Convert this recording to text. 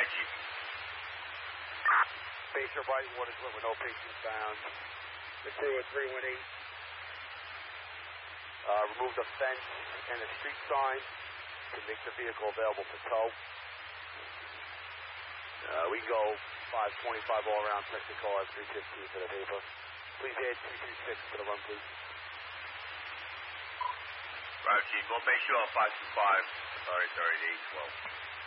ahead, Chief. Baser Whitewater's lit with no patients found. The crew at 318. Remove the fence and the street sign to make the vehicle available for tow. We can go 525 all around, check the car, 315 for the paper. Please add 226 to the run, please. Right, Chief. We'll make sure 525. Sorry, 3812.